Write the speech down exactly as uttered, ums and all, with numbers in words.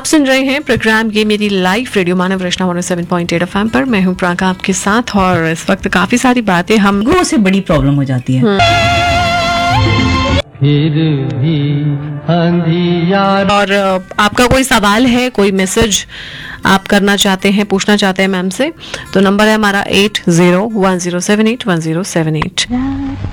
सुन रहे हैं प्रोग्राम ये मेरी लाइफ रेडियो मानव रचना one O seven point eight FM पर। मैं हूं प्राका आपके साथ और इस वक्त काफी सारी बातें हम गो से बड़ी प्रॉब्लम हो जाती है। फिर भी अंधियारा। और आपका कोई सवाल है, कोई मैसेज आप करना चाहते हैं, पूछना चाहते हैं मैम से, तो नंबर है हमारा eight zero one zero seven eight one zero seven eight.